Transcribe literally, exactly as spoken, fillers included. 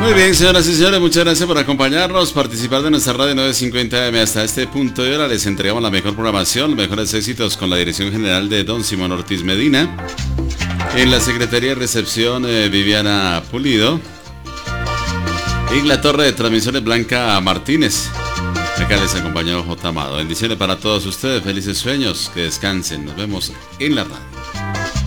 Muy bien, señoras y señores, muchas gracias por acompañarnos, participar de nuestra radio nueve cincuenta A M. Hasta este punto de hora les entregamos la mejor programación, los mejores éxitos con la dirección general de don Simón Ortiz Medina. En la Secretaría de Recepción, eh, Viviana Pulido. Y la torre de transmisiones, Blanca Martínez. Acá les acompañó J. Amado. Bendiciones para todos ustedes, felices sueños, que descansen. Nos vemos en la radio.